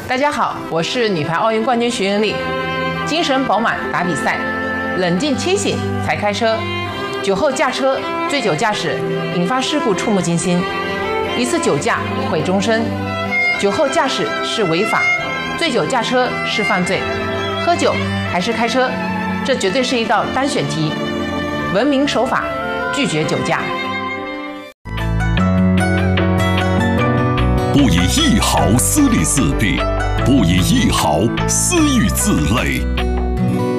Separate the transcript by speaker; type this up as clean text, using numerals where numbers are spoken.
Speaker 1: 大家好，我是女排奥运冠军徐云丽。精神饱满打比赛，冷静清醒才开车。酒后驾车、醉酒驾驶引发事故触目惊心，一次酒驾毁终身。酒后驾驶是违法，醉酒驾车是犯罪。喝酒还是开车，这绝对是一道单选题。文明守法，拒绝酒驾。
Speaker 2: 不以一毫私利自毙，不以一毫私欲自累。